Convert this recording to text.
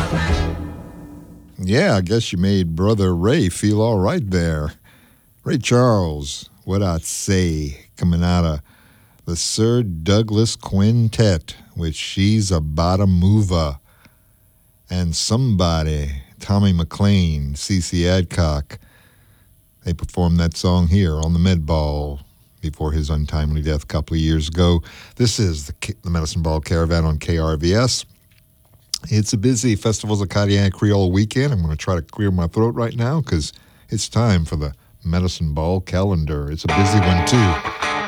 Yeah, I guess you made Brother Ray feel all right there. Ray Charles, what I'd say, coming out of the Sir Douglas Quintet, with She's a Bottom Mover. And Somebody, Tommy McLean, CC Adcock. They performed that song here on the Med Ball before his untimely death a couple of years ago. This is the Medicine Ball Caravan on KRVS. It's a busy Festivals of Kodiak Creole weekend. I'm going to try to clear my throat right now because it's time for the Medicine Ball calendar. It's a busy one, too.